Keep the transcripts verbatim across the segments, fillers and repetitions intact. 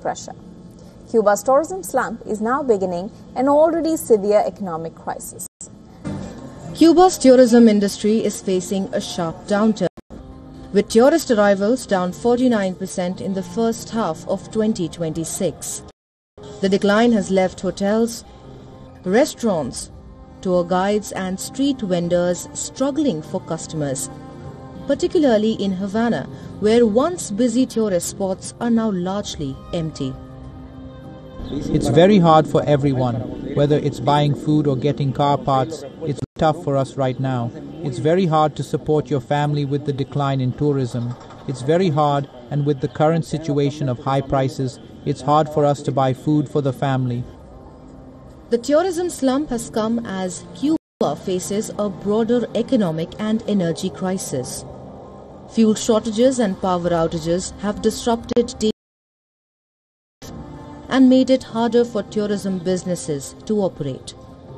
pressure. Cuba's tourism slump is now beginning an already severe economic crisis. Cuba's tourism industry is facing a sharp downturn, with tourist arrivals down forty-nine percent in the first half of twenty twenty-six. The decline has left hotels, restaurants, tour guides and street vendors struggling for customers, particularly in Havana, where once busy tourist spots are now largely empty. It's very hard for everyone, whether it's buying food or getting car parts. It's tough for us right now. It's very hard to support your family with the decline in tourism. It's very hard, and with the current situation of high prices, it's hard for us to buy food for the family. The tourism slump has come as Cuba faces a broader economic and energy crisis. Fuel shortages and power outages have disrupted daily life and made it harder for tourism businesses to operate.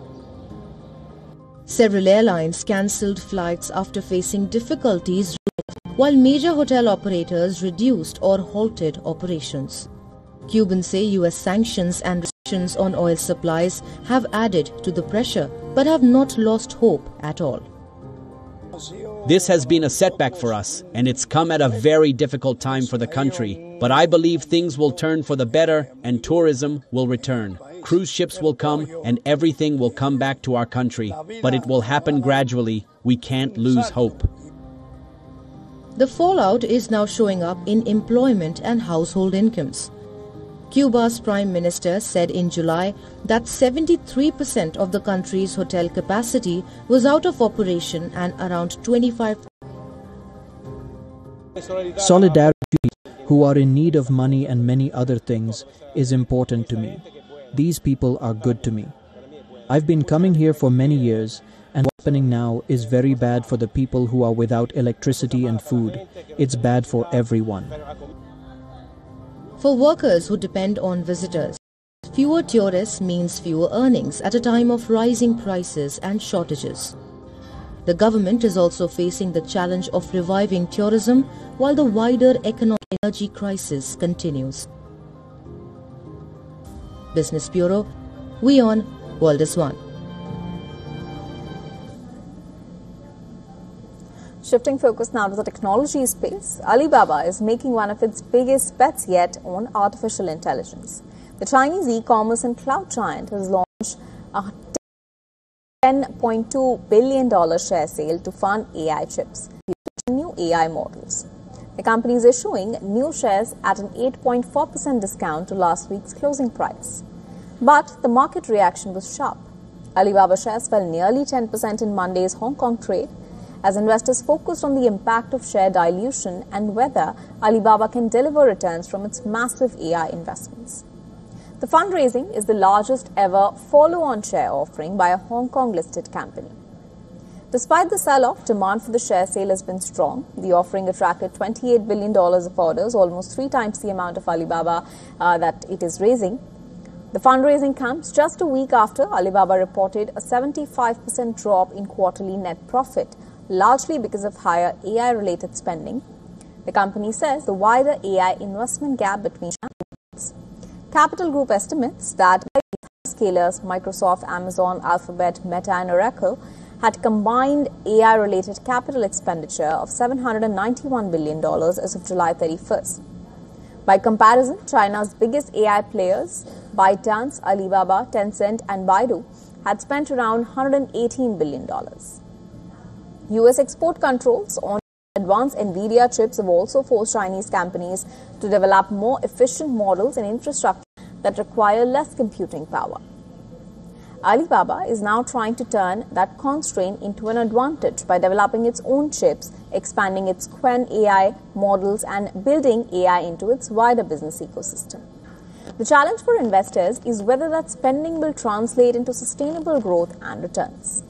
Several airlines cancelled flights after facing difficulties, while major hotel operators reduced or halted operations. Cubans say U S sanctions and restrictions on oil supplies have added to the pressure, but have not lost hope at all. This has been a setback for us, and it's come at a very difficult time for the country. But I believe things will turn for the better and tourism will return. Cruise ships will come and everything will come back to our country. But it will happen gradually. We can't lose hope. The fallout is now showing up in employment and household incomes. Cuba's Prime Minister said in July that seventy-three percent of the country's hotel capacity was out of operation and around twenty-five percent. Solidarity, who are in need of money and many other things, is important to me. These people are good to me. I've been coming here for many years, and what's happening now is very bad for the people who are without electricity and food. It's bad for everyone. For workers who depend on visitors, fewer tourists means fewer earnings at a time of rising prices and shortages. The government is also facing the challenge of reviving tourism while the wider economic energy crisis continues. Business Bureau, WION, World is One. Shifting focus now to the technology space, Alibaba is making one of its biggest bets yet on artificial intelligence. The Chinese e-commerce and cloud giant has launched a ten point two billion dollars share sale to fund A I chips and new A I models. The company is issuing new shares at an eight point four percent discount to last week's closing price. But the market reaction was sharp. Alibaba shares fell nearly ten percent in Monday's Hong Kong trade, as investors focused on the impact of share dilution and whether Alibaba can deliver returns from its massive A I investments. The fundraising is the largest ever follow-on share offering by a Hong Kong-listed company. Despite the sell-off, demand for the share sale has been strong. The offering attracted twenty-eight billion dollars of orders, almost three times the amount of Alibaba uh, that it is raising. The fundraising comes just a week after Alibaba reported a seventy-five percent drop in quarterly net profit, largely because of higher A I-related spending. The company says the wider A I investment gap between channels. Capital Group estimates that scalers Microsoft, Amazon, Alphabet, Meta and Oracle had combined A I-related capital expenditure of seven hundred ninety-one billion dollars as of July thirty-first. By comparison, China's biggest A I players, ByteDance, Alibaba, Tencent and Baidu, had spent around one hundred eighteen billion dollars. U S export controls on advanced NVIDIA chips have also forced Chinese companies to develop more efficient models and infrastructure that require less computing power. Alibaba is now trying to turn that constraint into an advantage by developing its own chips, expanding its Qwen A I models and building A I into its wider business ecosystem. The challenge for investors is whether that spending will translate into sustainable growth and returns.